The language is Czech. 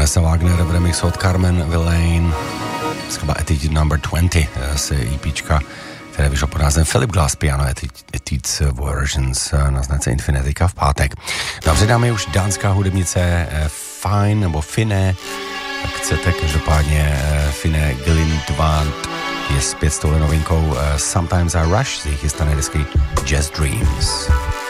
Vanessa Wagner v remixu od Carmen Villain, skladba Attitude Number 20 z EPčka, které vyšlo pod názvem Philip Glass Piano Etudes Versions na značce Infinitika v pátek. No a před námi už dánská hudebnice Fine, nebo Fine, jak chcete, každopádně Fine Glindvant je zpět s touhle novinkou Sometimes I Rush z jejich chystané desky Jazz Dreams.